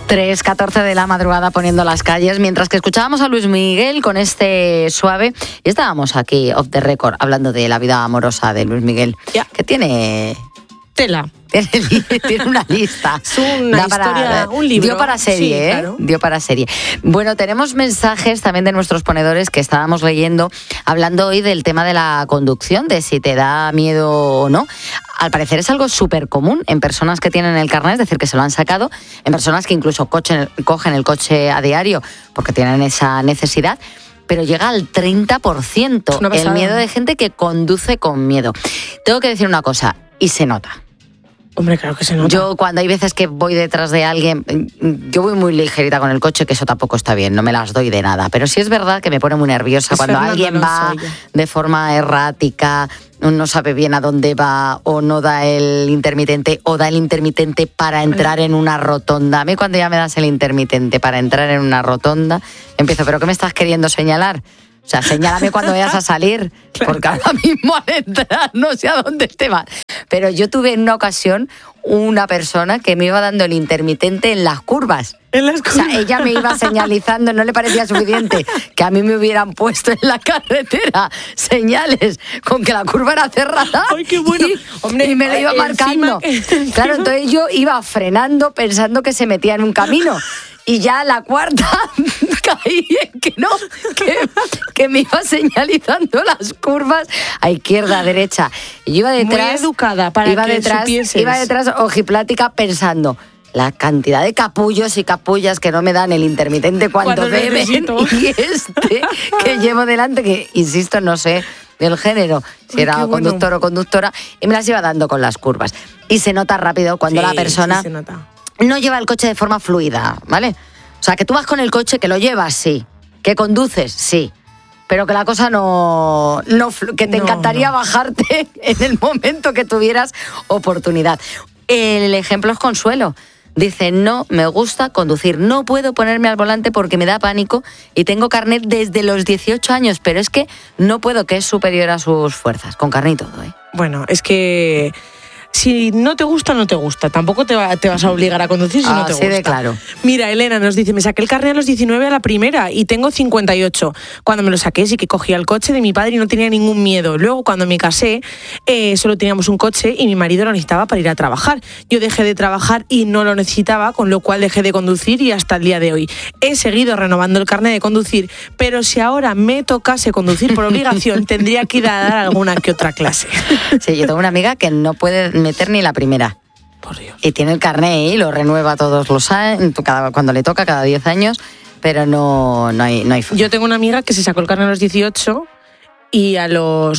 3:14 de la madrugada poniendo las calles, mientras que escuchábamos a Luis Miguel con este Suave, y estábamos aquí, off the record, hablando de la vida amorosa de Luis Miguel, que tiene... Tela. Tiene una lista. Es una historia, un libro. Dio para serie, sí, claro. Dio para serie. Bueno, tenemos mensajes también de nuestros ponedores que estábamos leyendo, hablando hoy del tema de la conducción, de si te da miedo o no. Al parecer es algo súper común en personas que tienen el carnet, es decir, que se lo han sacado, en personas que incluso cogen el coche a diario porque tienen esa necesidad, pero llega al 30% el miedo de gente que conduce con miedo. Tengo que decir una cosa, y se nota. Hombre, claro que se nota. Yo cuando hay veces que voy detrás de alguien, yo voy muy ligerita con el coche, que eso tampoco está bien, no me las doy de nada. Pero sí es verdad que me pone muy nerviosa es cuando Fernando alguien va de forma errática, no sabe bien a dónde va, o no da el intermitente, o da el intermitente para entrar en una rotonda. A mí cuando ya me das el intermitente para entrar en una rotonda, empiezo, ¿pero qué me estás queriendo señalar? O sea, señálame cuando vayas a salir, porque ahora mismo al entrar no sé a dónde te vas. Pero yo tuve en una ocasión una persona que me iba dando el intermitente en las curvas. En las curvas. O sea, ella me iba señalizando, no le parecía suficiente que a mí me hubieran puesto en la carretera señales con que la curva era cerrada. ¡Ay, qué bueno! Hombre, y me lo iba marcando. Claro, entonces yo iba frenando pensando que se metía en un camino. Y ya la cuarta caí en que me iba señalizando las curvas a izquierda, a derecha. Y yo iba detrás... Muy educada para iba que detrás, supieses. Iba detrás ojiplática pensando... La cantidad de capullos y capullas que no me dan el intermitente cuando deben, y que llevo delante, que insisto, no sé del género, si era conductor o conductora, y me las iba dando con las curvas. Y se nota rápido cuando la persona no lleva el coche de forma fluida, ¿vale? O sea, que tú vas con el coche, que lo llevas, sí. Que conduces, sí. Pero que la cosa que te encantaría bajarte en el momento que tuvieras oportunidad. El ejemplo es Consuelo. Dice, no me gusta conducir, no puedo ponerme al volante porque me da pánico y tengo carnet desde los 18 años, pero es que no puedo, que es superior a sus fuerzas, con carnet y todo, ¿eh? Bueno, es que... Si no te gusta, no te gusta. Tampoco te vas a obligar a conducir si no te gusta. De claro. Mira, Elena nos dice, me saqué el carnet a los 19 a la primera y tengo 58. Cuando me lo saqué sí que cogía el coche de mi padre y no tenía ningún miedo. Luego, cuando me casé, solo teníamos un coche y mi marido lo necesitaba para ir a trabajar. Yo dejé de trabajar y no lo necesitaba, con lo cual dejé de conducir y hasta el día de hoy. He seguido renovando el carnet de conducir, pero si ahora me tocase conducir por obligación, tendría que ir a dar alguna que otra clase. Sí, yo tengo una amiga que no puede meter ni la primera. Por Dios. Y tiene el carné y lo renueva todos los años, cuando le toca, cada 10 años, pero no hay forma. Yo tengo una amiga que se sacó el carné a los 18 y a los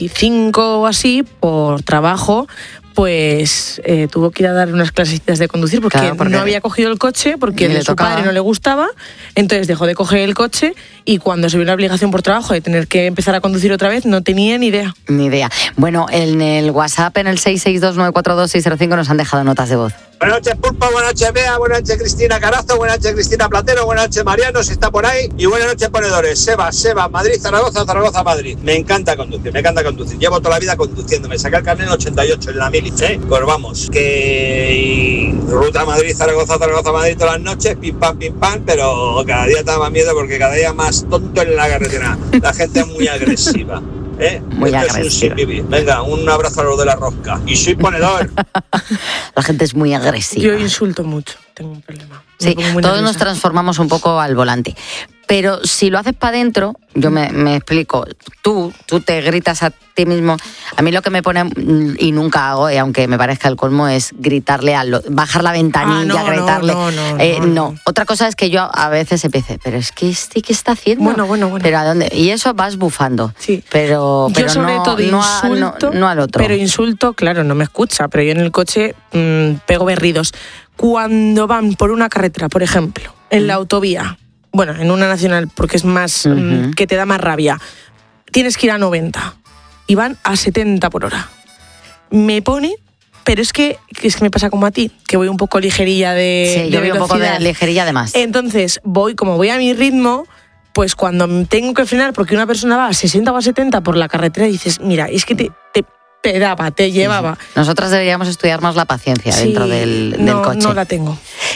25 o así, por trabajo, pues tuvo que ir a dar unas clasecitas de conducir porque no había cogido el coche, porque de su padre no le gustaba, entonces dejó de coger el coche y cuando se vio la obligación por trabajo de tener que empezar a conducir otra vez, no tenía ni idea. Ni idea. Bueno, en el WhatsApp, en el 662942605, nos han dejado notas de voz. Buenas noches, Pulpo, buenas noches, Bea, buenas noches, Cristina Carazo, buenas noches, Cristina Platero, buenas noches, Mariano, si está por ahí, y buenas noches, ponedores. Seba, Madrid, Zaragoza, Madrid. Me encanta conducir. Llevo toda la vida conduciendo. Me saqué el carnet en 88 en la mili, Pues vamos, que ruta Madrid, Zaragoza, Madrid todas las noches, pim pam, pero cada día te da más miedo porque cada día más tonto en la carretera. La gente es muy agresiva. Muy agresiva. Venga, un abrazo a los de la rosca. Y soy ponedor. La gente es muy agresiva. Yo insulto mucho, tengo un problema. Sí, todos nos transformamos un poco al volante. Pero si lo haces para adentro, yo me explico, tú te gritas a ti mismo. A mí lo que me pone, y nunca hago, aunque me parezca el colmo, es gritarle bajar la ventanilla, gritarle. No. Otra cosa es que yo a veces empiezo, pero es que ¿qué está haciendo? Bueno. ¿Pero a dónde? Y eso vas bufando. Sí. Pero yo sobre todo insulto, no al otro. Pero insulto, claro, no me escucha, pero yo en el coche pego berridos. Cuando van por una carretera, por ejemplo, en la autovía, bueno, en una nacional, porque es más, que te da más rabia, tienes que ir a 90 y van a 70 por hora. Me pone, pero es que me pasa como a ti, que voy un poco ligerilla de yo voy velocidad. un poco de ligerilla de más. Entonces, como voy a mi ritmo, pues cuando tengo que frenar, porque una persona va a 60 o a 70 por la carretera, dices, mira, es que te llevaba. Nosotras deberíamos estudiar más la paciencia dentro del coche. No la tengo.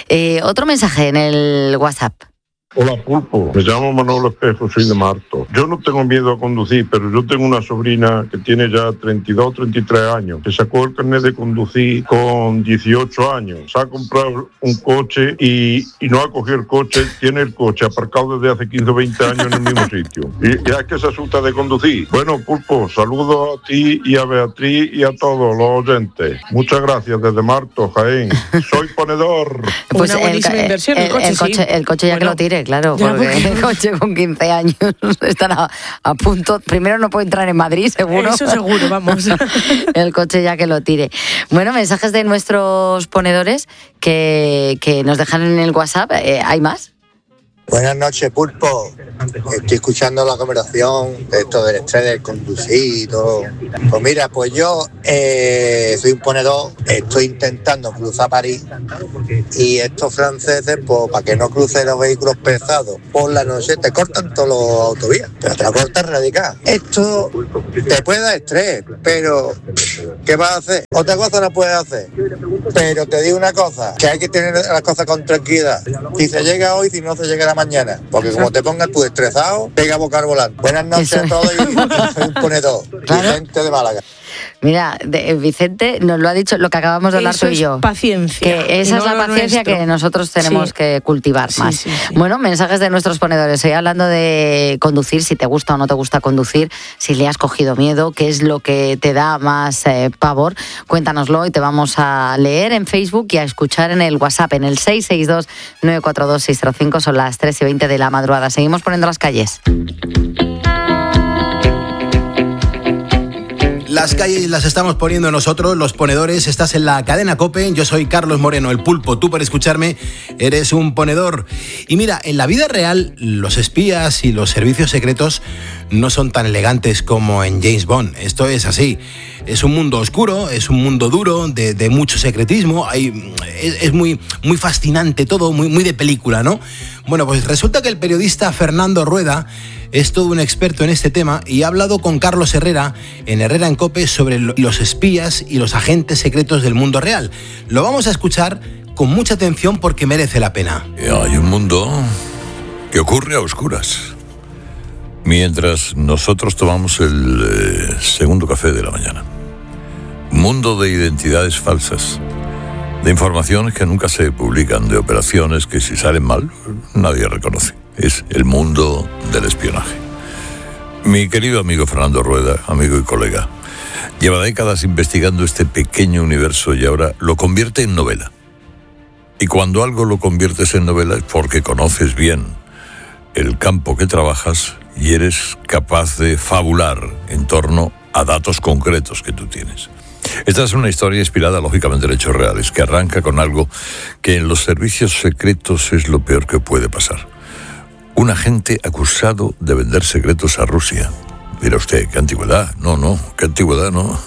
Otro mensaje en el WhatsApp. Hola, Pulpo. Me llamo Manolo Espejo, soy de Marto. Yo no tengo miedo a conducir, pero yo tengo una sobrina que tiene ya 32, 33 años, que sacó el carnet de conducir con 18 años. Se ha comprado un coche y no ha cogido el coche, tiene el coche aparcado desde hace 15 o 20 años en el mismo sitio. Y es que se asusta de conducir. Bueno, Pulpo, saludos a ti y a Beatriz y a todos los oyentes. Muchas gracias desde Marto, Jaén. Soy ponedor. Pues una buenísima inversión, el coche ya, bueno, que lo tire. Claro, porque el coche con 15 años estará a punto. Primero no puede entrar en Madrid, seguro. Eso seguro, vamos. El coche ya que lo tire. Bueno, mensajes de nuestros ponedores que nos dejan en el WhatsApp. ¿Hay más? Buenas noches, Pulpo. Estoy escuchando la conversación de esto del estrés del conducir y todo. Pues mira, pues yo soy un ponedor, estoy intentando cruzar París y estos franceses, pues para que no crucen los vehículos pesados por la noche, te cortan todas las autovías, pero te la cortan radical. Esto te puede dar estrés, pero ¿qué vas a hacer? Otra cosa no puedes hacer. Pero te digo una cosa, que hay que tener las cosas con tranquilidad. Si se llega hoy, si no se llegará mañana, porque como te pongas tú estresado, pega boca al volante. Buenas noches a todos y soy un ponedor, Vicente de Málaga. Mira, Vicente nos lo ha dicho, lo que acabamos de hablar tú y yo. Paciencia. Que esa es la paciencia que nosotros tenemos que cultivar más. Sí. Bueno, mensajes de nuestros ponedores. Hoy hablando de conducir, si te gusta o no te gusta conducir, si le has cogido miedo, qué es lo que te da más pavor, cuéntanoslo y te vamos a leer en Facebook y a escuchar en el WhatsApp, en el 662-942-605. Son las 3:20 de la madrugada. Seguimos poniendo las calles. Las calles las estamos poniendo nosotros, los ponedores. Estás en la cadena COPE. Yo soy Carlos Moreno, el Pulpo. Tú, por escucharme, eres un ponedor. Y mira, en la vida real, los espías y los servicios secretos no son tan elegantes como en James Bond. Esto es así. Es un mundo oscuro, es un mundo duro, de mucho secretismo. Es muy fascinante todo, muy de película, ¿no? Bueno, pues resulta que el periodista Fernando Rueda es todo un experto en este tema y ha hablado con Carlos Herrera en Herrera en COPE sobre los espías y los agentes secretos del mundo real. Lo vamos a escuchar con mucha atención porque merece la pena. Hay un mundo que ocurre a oscuras, mientras nosotros tomamos el segundo café de la mañana. Mundo de identidades falsas, de informaciones que nunca se publican, de operaciones que si salen mal nadie reconoce. Es el mundo del espionaje. Mi querido amigo Fernando Rueda, amigo y colega, lleva décadas investigando este pequeño universo y ahora lo convierte en novela. Y cuando algo lo conviertes en novela es porque conoces bien el campo que trabajas y eres capaz de fabular en torno a datos concretos que tú tienes. Esta es una historia inspirada, lógicamente, en hechos reales, que arranca con algo que en los servicios secretos es lo peor que puede pasar. Un agente acusado de vender secretos a Rusia. Mira usted, ¿qué antigüedad? No, ¿qué antigüedad? No.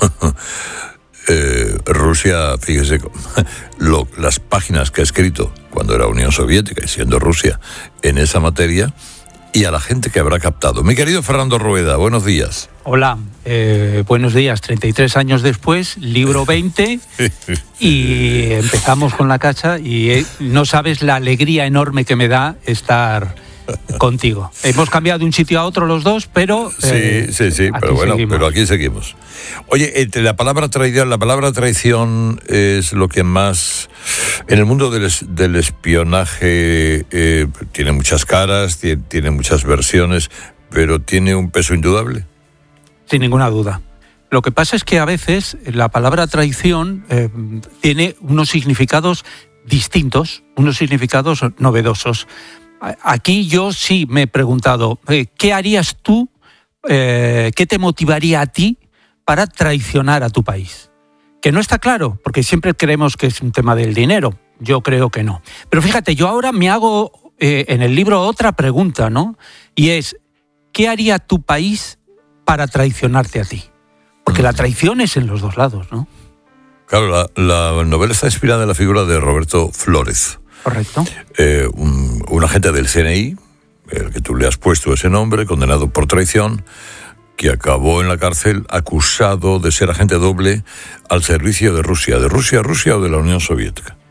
Rusia, fíjese, las páginas que ha escrito cuando era Unión Soviética y siendo Rusia en esa materia, y a la gente que habrá captado. Mi querido Fernando Rueda, buenos días. Hola, buenos días. 33 años después, libro 20, y empezamos con la cacha y no sabes la alegría enorme que me da estar contigo. Hemos cambiado de un sitio a otro los dos, pero... Sí, pero bueno, seguimos. Pero aquí seguimos. Oye, la palabra traición es lo que más... En el mundo del espionaje tiene muchas caras, tiene muchas versiones, pero tiene un peso indudable. Sin ninguna duda. Lo que pasa es que a veces la palabra traición tiene unos significados distintos, unos significados novedosos. Aquí yo sí me he preguntado, ¿qué harías tú, qué te motivaría a ti para traicionar a tu país? Que no está claro, porque siempre creemos que es un tema del dinero. Yo creo que no. Pero fíjate, yo ahora me hago en el libro otra pregunta, ¿no? Y es, ¿qué haría tu país para traicionarte a ti? Porque la traición es en los dos lados, ¿no? Claro, la novela está inspirada en la figura de Roberto Flores. Correcto. Un agente del CNI, el que tú le has puesto ese nombre, condenado por traición, que acabó en la cárcel acusado de ser agente doble al servicio de Rusia. ¿De Rusia o de la Unión Soviética?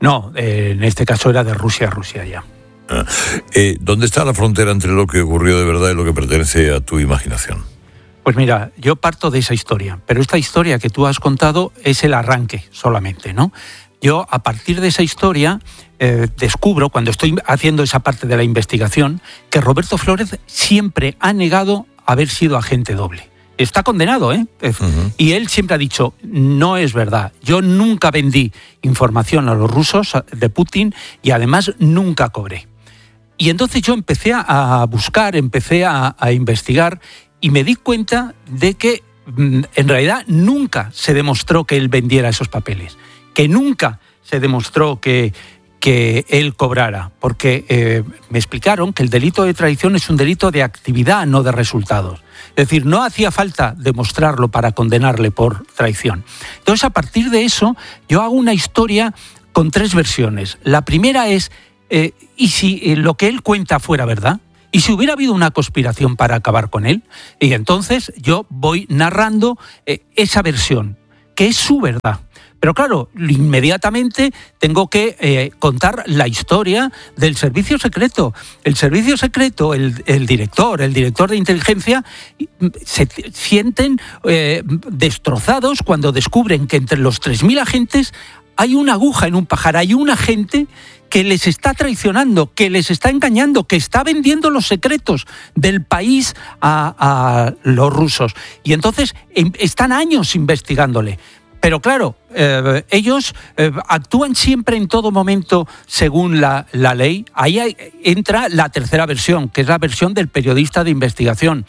No, en este caso era de Rusia a Rusia ya. ¿Dónde está la frontera entre lo que ocurrió de verdad y lo que pertenece a tu imaginación? Pues mira, yo parto de esa historia, pero esta historia que tú has contado es el arranque solamente, ¿no? Yo, a partir de esa historia, descubro, cuando estoy haciendo esa parte de la investigación, que Roberto Flórez siempre ha negado haber sido agente doble. Está condenado, ¿eh? Uh-huh. Y él siempre ha dicho, no es verdad, yo nunca vendí información a los rusos de Putin y además nunca cobré. Y entonces yo empecé a buscar, empecé a investigar y me di cuenta de que en realidad nunca se demostró que él vendiera esos papeles, que nunca se demostró que él cobrara, porque me explicaron que el delito de traición es un delito de actividad, no de resultados. Es decir, no hacía falta demostrarlo para condenarle por traición. Entonces, a partir de eso, yo hago una historia con 3 versiones. La primera es, ¿y si lo que él cuenta fuera verdad? ¿Y si hubiera habido una conspiración para acabar con él? Y entonces yo voy narrando esa versión, que es su verdad. Pero claro, inmediatamente tengo que contar la historia del servicio secreto. El servicio secreto, el director de inteligencia, se sienten destrozados cuando descubren que entre los 3.000 agentes hay una aguja en un pajar, hay un agente que les está traicionando, que les está engañando, que está vendiendo los secretos del país a los rusos. Y entonces están años investigándole. Pero claro, ellos actúan siempre en todo momento según la ley. Ahí entra la tercera versión, que es la versión del periodista de investigación.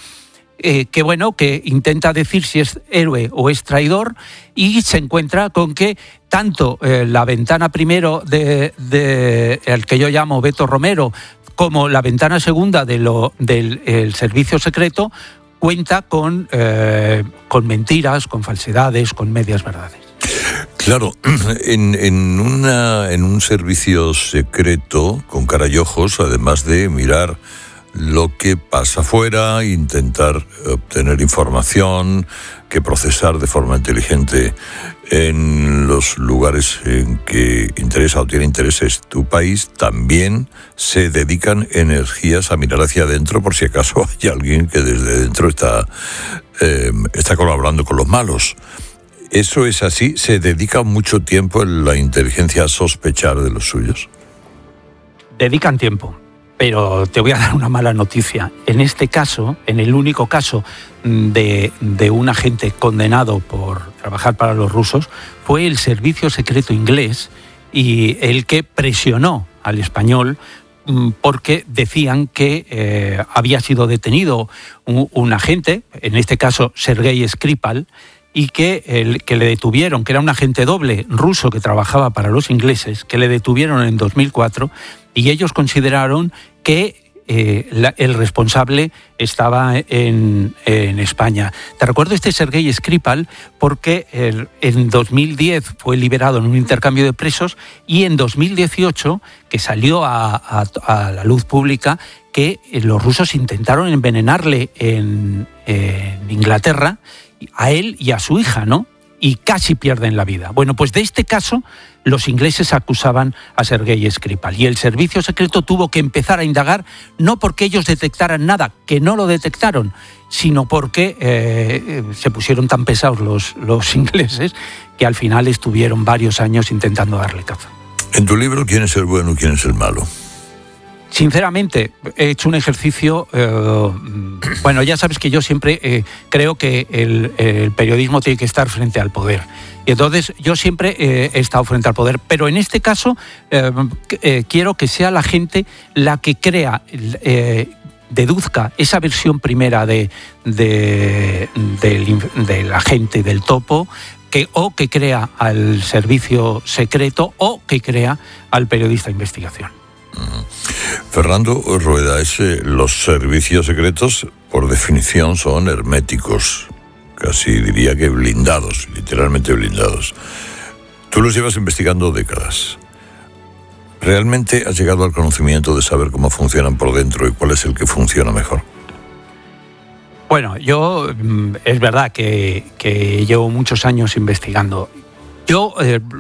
Que intenta decir si es héroe o es traidor y se encuentra con que tanto la ventana primero el que yo llamo Beto Romero como la ventana segunda del servicio secreto cuenta con mentiras, con falsedades, con medias verdades. Claro, en un servicio secreto con cara y ojos, además de mirar lo que pasa afuera, intentar obtener información que procesar de forma inteligente en los lugares en que interesa o tiene intereses tu país, también se dedican energías a mirar hacia adentro por si acaso hay alguien que desde dentro está colaborando con los malos. ¿Eso es así? ¿Se dedica mucho tiempo en la inteligencia a sospechar de los suyos? Dedican tiempo. Pero te voy a dar una mala noticia. En este caso, en el único caso de un agente condenado por trabajar para los rusos, fue el servicio secreto inglés y el que presionó al español porque decían que había sido detenido un agente, en este caso Sergei Skripal, y que le detuvieron, que era un agente doble ruso que trabajaba para los ingleses, que le detuvieron en 2004 y ellos consideraron que el responsable estaba en España. Te recuerdo Sergei Skripal porque en 2010 fue liberado en un intercambio de presos y en 2018, que salió a la luz pública, que los rusos intentaron envenenarle en Inglaterra, a él y a su hija, ¿no? Y casi pierden la vida. Bueno, pues de este caso los ingleses acusaban a Sergei Skripal y el servicio secreto tuvo que empezar a indagar, no porque ellos detectaran nada, que no lo detectaron, sino porque se pusieron tan pesados los ingleses que al final estuvieron varios años intentando darle caza. En tu libro, ¿quién es el bueno y quién es el malo? Sinceramente, he hecho un ejercicio, bueno, ya sabes que yo siempre creo que el periodismo tiene que estar frente al poder. Y entonces yo siempre he estado frente al poder, pero en este caso quiero que sea la gente la que crea, deduzca esa versión primera del agente, del topo, o que crea al servicio secreto o que crea al periodista de investigación. Fernando Rueda, los servicios secretos, por definición, son herméticos, casi diría que blindados, literalmente blindados. Tú los llevas investigando décadas. ¿Realmente has llegado al conocimiento de saber cómo funcionan por dentro y cuál es el que funciona mejor? Bueno, yo es verdad que llevo muchos años investigando. Yo